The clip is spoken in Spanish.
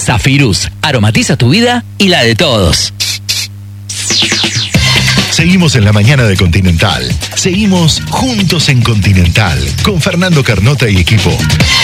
Zafirus, aromatiza tu vida y la de todos. Seguimos en la mañana de Continental. Seguimos juntos en Continental con Fernando Carnota y equipo.